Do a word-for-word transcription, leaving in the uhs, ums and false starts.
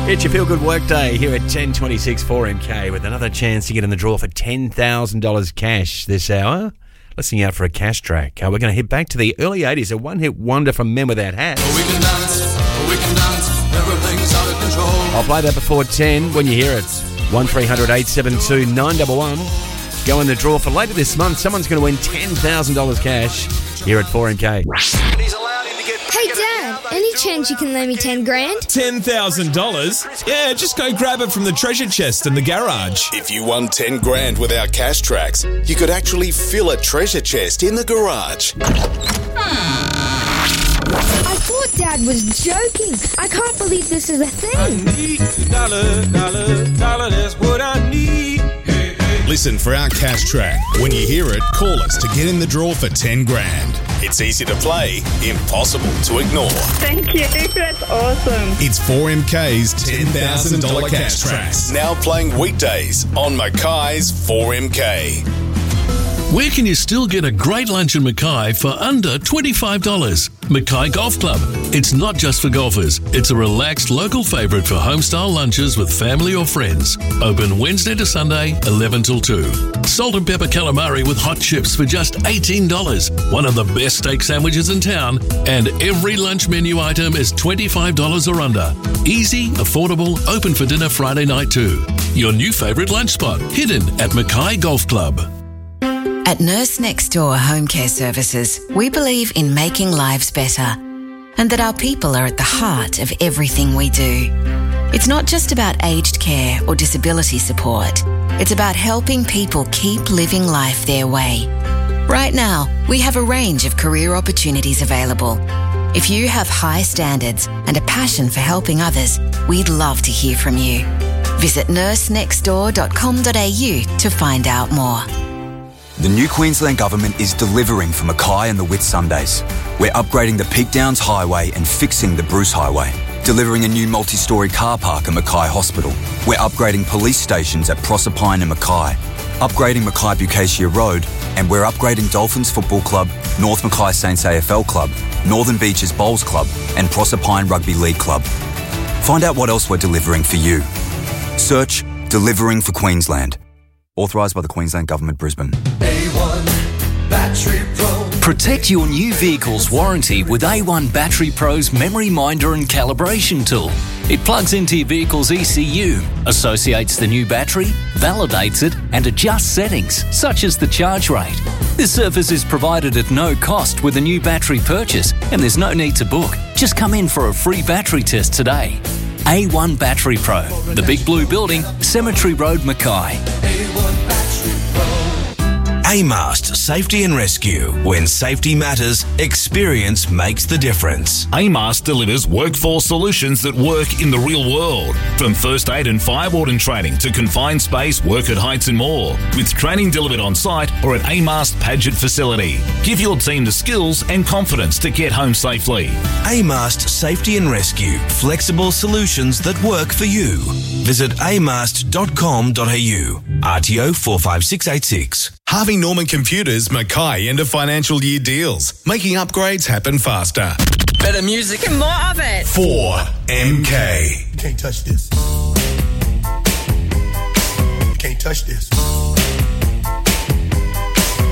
It's your Feel Good Workday here at ten twenty-six four M K with another chance to get in the draw for ten thousand dollars cash this hour. Listening out for a cash track. Uh, we're going to head back to the early eighties, a one-hit wonder from Men Without Hats. We can dance, we can dance, everything's out of control. I'll play that before ten when you hear it. one three hundred eight seven two nine one one. Go in the draw for later this month. Someone's going to win ten thousand dollars cash here at four M K. Hey Dad, any chance you can lend me ten grand? ten thousand dollars? Yeah, just go grab it from the treasure chest in the garage. If you won ten grand with our cash tracks, you could actually fill a treasure chest in the garage. I thought Dad was joking. I can't believe this is a thing. I need a dollar, dollar, dollar, that's what I need. Hey, hey. Listen for our cash track. When you hear it, call us to get in the draw for ten grand. It's easy to play, impossible to ignore. Thank you. That's awesome. It's four M K's ten thousand dollars cash tracks. Now playing weekdays on Mackay's four M K. Where can you still get a great lunch in Mackay for under twenty-five dollars? Mackay Golf Club. It's not just for golfers. It's a relaxed local favourite for home-style lunches with family or friends. Open Wednesday to Sunday, eleven till two. Salt and pepper calamari with hot chips for just eighteen dollars. One of the best steak sandwiches in town. And every lunch menu item is twenty-five dollars or under. Easy, affordable, open for dinner Friday night too. Your new favourite lunch spot, hidden at Mackay Golf Club. At Nurse Next Door Home Care Services, we believe in making lives better and that our people are at the heart of everything we do. It's not just about aged care or disability support. It's about helping people keep living life their way. Right now, we have a range of career opportunities available. If you have high standards and a passion for helping others, we'd love to hear from you. Visit nurse next door dot com dot a u to find out more. The new Queensland Government is delivering for Mackay and the Whitsundays. We're upgrading the Peak Downs Highway and fixing the Bruce Highway. Delivering a new multi-storey car park at Mackay Hospital. We're upgrading police stations at Proserpine and Mackay. Upgrading Mackay Bucacia Road. And we're upgrading Dolphins Football Club, North Mackay Saints A F L Club, Northern Beaches Bowls Club and Proserpine Rugby League Club. Find out what else we're delivering for you. Search Delivering for Queensland. Authorised by the Queensland Government, Brisbane. A one Battery Pro. Protect your new vehicle's warranty with A one Battery Pro's Memory Minder and Calibration Tool. It plugs into your vehicle's E C U, associates the new battery, validates it, and adjusts settings, such as the charge rate. This service is provided at no cost with a new battery purchase, and there's no need to book. Just come in for a free battery test today. A one Battery Pro, the Big Blue Building, Cemetery Road, Mackay. A-Mast Safety and Rescue. When safety matters, experience makes the difference. A-Mast delivers workforce solutions that work in the real world. From first aid and fire warden training to confined space, work at heights and more. With training delivered on site or at A-Mast Paget facility. Give your team the skills and confidence to get home safely. A-Mast Safety and Rescue. Flexible solutions that work for you. Visit a mast dot com dot a u. R T O four five six eight six. Harvey Norman Computers, Mackay end of financial year deals. Making upgrades happen faster. Better music and more of it. four M K. You can't touch this. You can't touch this.